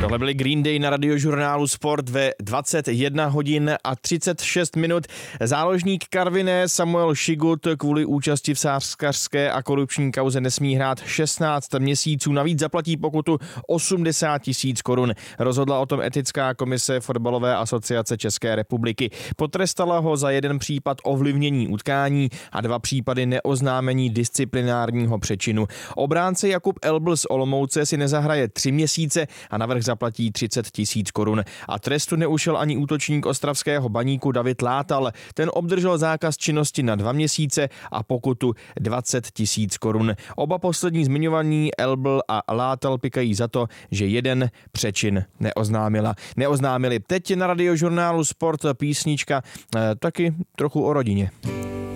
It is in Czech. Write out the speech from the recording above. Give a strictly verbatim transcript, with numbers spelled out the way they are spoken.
Tohle byly Green Day na Radiožurnálu Sport ve dvacet jedna hodin a třicet šest minut. Záložník Karviné Samuel Šigut kvůli účasti v sázkařské a korupční kauze nesmí hrát šestnáct měsíců. Navíc zaplatí pokutu osmdesát tisíc korun. Rozhodla o tom etická komise Fotbalové asociace České republiky. Potrestala ho za jeden případ ovlivnění utkání a dva případy neoznámení disciplinárního přečinu. Obránce Jakub Elbl z Olomouce si nezahraje tři měsíce a navrch zaplatí třicet tisíc korun. A trestu neušel ani útočník ostravského Baníku David Látal. Ten obdržel zákaz činnosti na dva měsíce a pokutu dvacet tisíc korun. Oba poslední zmiňovaní Elbl a Látal pikají za to, že jeden přečin neoznámila. Neoznámili. Teď na Radiožurnálu Sport písnička, eh, taky trochu o rodině.